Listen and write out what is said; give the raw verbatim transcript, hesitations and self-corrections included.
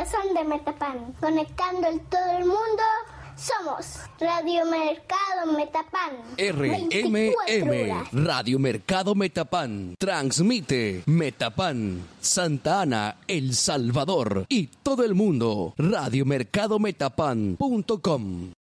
corazón de Metapan. Conectando en todo el mundo, somos Radio Mercado Metapan. R M M, Radio Mercado Metapan. Transmite Metapan, Santa Ana, El Salvador y todo el mundo. Radio Mercado Metapan punto com.